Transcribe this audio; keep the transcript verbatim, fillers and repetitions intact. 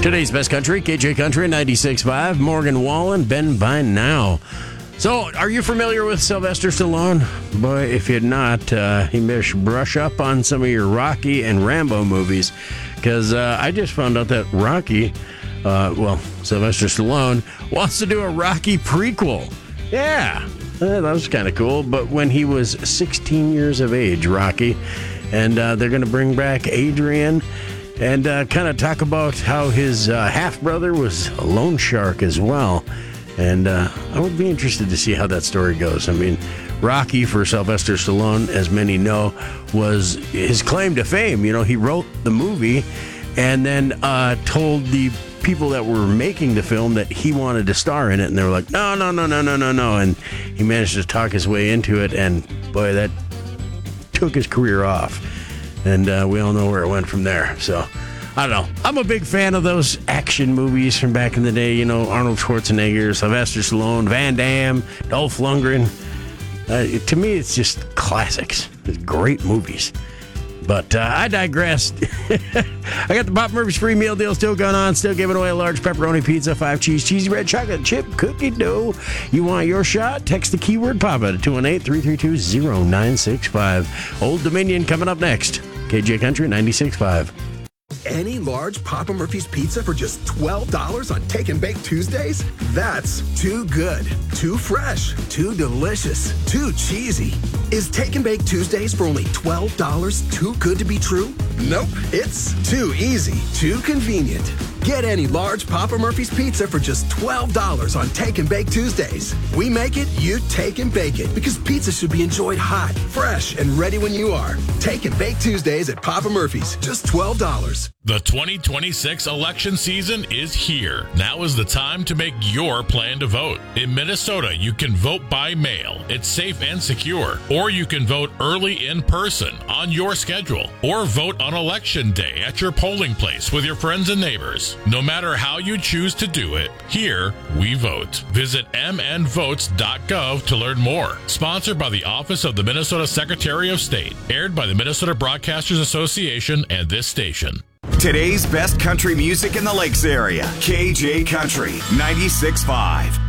Today's Best Country, K J Country ninety-six point five, Morgan Wallen, Ben by Now. So, are you familiar with Sylvester Stallone? Boy, if you're not, uh, you better brush up on some of your Rocky and Rambo movies, because uh, I just found out that Rocky, uh, well, Sylvester Stallone, wants to do a Rocky prequel. Yeah, uh, that was kind of cool, but when he was sixteen years of age, Rocky, and uh, they're going to bring back Adrian and uh, kind of talk about how his uh, half-brother was a loan shark as well. And uh, I would be interested to see how that story goes. I mean, Rocky, for Sylvester Stallone, as many know, was his claim to fame. You know, he wrote the movie and then uh, told the people that were making the film that he wanted to star in it. And they were like, no, no, no, no, no, no, no. And he managed to talk his way into it. And, boy, that took his career off. And uh, we all know where it went from there. So, I don't know. I'm a big fan of those action movies from back in the day. You know, Arnold Schwarzenegger, Sylvester Stallone, Van Damme, Dolph Lundgren. Uh, to me, it's just classics. It's great movies. But uh, I digress. I got the Papa Murphy's free meal deal still going on. Still giving away a large pepperoni pizza, five cheese, cheesy red chocolate chip cookie dough. You want your shot? Text the keyword Papa to two one eight, three three two, zero nine six five. Old Dominion coming up next. K J Country ninety-six point five. Any large Papa Murphy's pizza for just twelve dollars on Take and Bake Tuesdays? That's too good, too fresh, too delicious, too cheesy. Is Take and Bake Tuesdays for only twelve dollars too good to be true? Nope, it's too easy, too convenient. Get any large Papa Murphy's pizza for just twelve dollars on Take and Bake Tuesdays. We make it, you take and bake it, because pizza should be enjoyed hot, fresh, and ready when you are. Take and Bake Tuesdays at Papa Murphy's, just twelve dollars. The twenty twenty-six election season is here. Now is the time to make your plan to vote. In Minnesota, you can vote by mail. It's safe and secure. Or you can vote early in person on your schedule. Or vote on election day at your polling place with your friends and neighbors. No matter how you choose to do it, here we vote. Visit m n votes dot gov to learn more. Sponsored by the Office of the Minnesota Secretary of State. Aired by the Minnesota Broadcasters Association and this station. Today's best country music in the Lakes area. K J Country ninety-six point five.